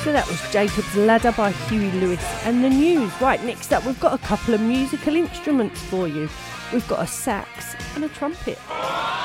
So that was Jacob's Ladder by Huey Lewis and the News. Right, next up we've got a couple of musical instruments for you. We've got a sax and a trumpet.